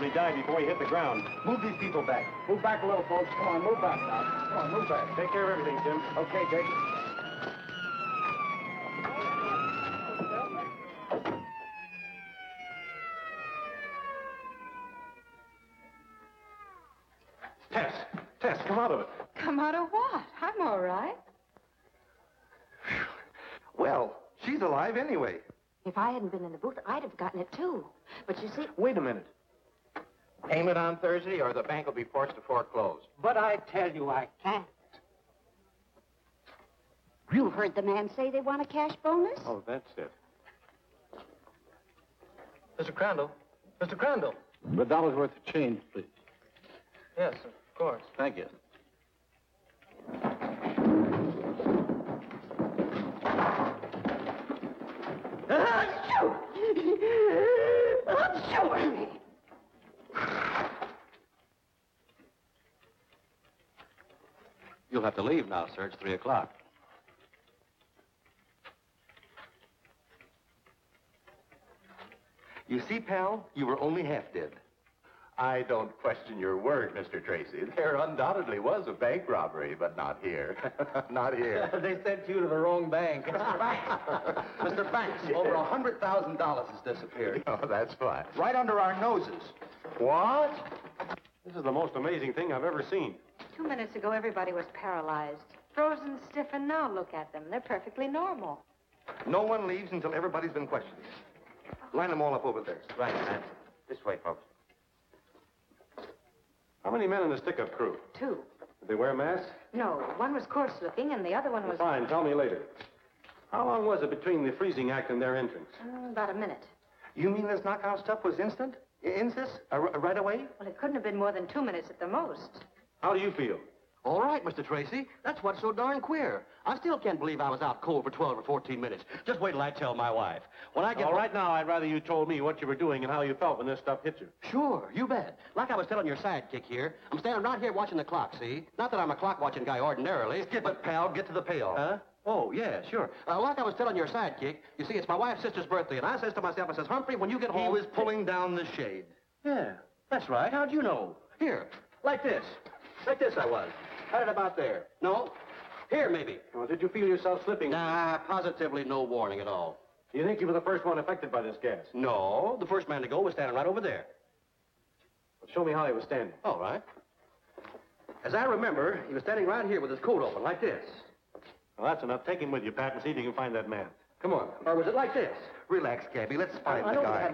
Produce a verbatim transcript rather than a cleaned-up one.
probably died before he hit the ground. Move these people back. Move back a little, folks. Come on, move back now. Come on, move back. Take care of everything, Tim. Okay, Jake. Tess, Tess, come out of it. Come out of what? I'm all right. Well, she's alive anyway. If I hadn't been in the booth, I'd have gotten it too. But you see... Wait a minute. Payment on Thursday, or the bank will be forced to foreclose. But I tell you, I can't. You heard the man say they want a cash bonus? Oh, that's it. Mister Crandall. Mister Crandall. A dollar's worth of change, please. Yes, of course. Thank you. You'll have to leave now, sir. It's three o'clock. You see, pal, you were only half dead. I don't question your word, Mister Tracy. There undoubtedly was a bank robbery, but not here. Not here. They sent you to the wrong bank. Mister Banks, Mister Banks, over a hundred thousand dollars has disappeared. Oh, that's fine. Right under our noses. What? This is the most amazing thing I've ever seen. Two minutes ago, everybody was paralyzed. Frozen stiff, and now look at them. They're perfectly normal. No one leaves until everybody's been questioned. Line them all up over there. Right, man. This way, folks. How many men in the stick-up crew? Two. Did they wear masks? No, one was coarse-looking, and the other one was... Fine, tell me later. How long was it between the freezing act and their entrance? Mm, about a minute. You mean this knockout stuff was instant? I- Insist? Uh, r- right away? Well, it couldn't have been more than two minutes at the most. How do you feel? All right, Mister Tracy. That's what's so darn queer. I still can't believe I was out cold for twelve or fourteen minutes. Just wait till I tell my wife. When I get... All right, now, I'd rather you told me what you were doing and how you felt when this stuff hit you. Sure, you bet. Like I was telling your sidekick here, I'm standing right here watching the clock, see? Not that I'm a clock-watching guy ordinarily. Skip it, pal. Get to the payoff. Huh? Oh, yeah, sure. Uh, like I was telling your sidekick, you see, it's my wife's sister's birthday, and I says to myself, I says, Humphrey, when you get He home... was pulling down the shade. Yeah, that's right. How'd you know? Here, like this. Like this I was. Had it about there. No? Here, maybe. Well, did you feel yourself slipping? Nah, positively no warning at all. Do you think you were the first one affected by this gas? No, the first man to go was standing right over there. Well, show me how he was standing. All right. As I remember, he was standing right here with his coat open, like this. Well, that's enough. Take him with you, Pat, and see if you can find that man. Come on. Or was it like this? Relax, Cabby. Let's find I the know guy. that